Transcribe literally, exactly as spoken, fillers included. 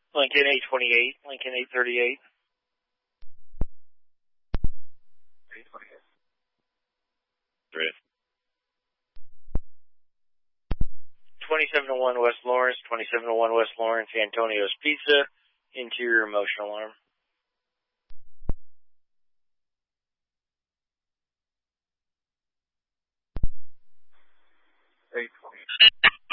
Lincoln eight twenty-eight, Lincoln eight thirty-eight. eight twenty-eight. Great. twenty-seven oh one West Lawrence, twenty-seven oh one West Lawrence, Antonio's Pizza, interior motion alarm. eight twenty-eight.